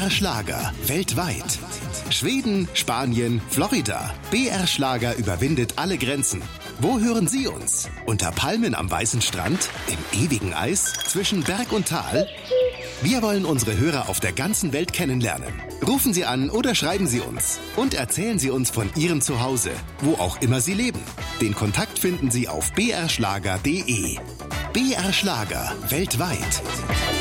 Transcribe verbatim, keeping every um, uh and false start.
R Schlager weltweit. Schweden, Spanien, Florida. B R Schlager überwindet alle Grenzen. Wo hören Sie uns? Unter Palmen am weißen Strand? Im ewigen Eis? Zwischen Berg und Tal? Wir wollen unsere Hörer auf der ganzen Welt kennenlernen. Rufen Sie an oder schreiben Sie uns. Und erzählen Sie uns von Ihrem Zuhause, wo auch immer Sie leben. Den Kontakt finden Sie auf b r schlager punkt d e. B R Schlager weltweit.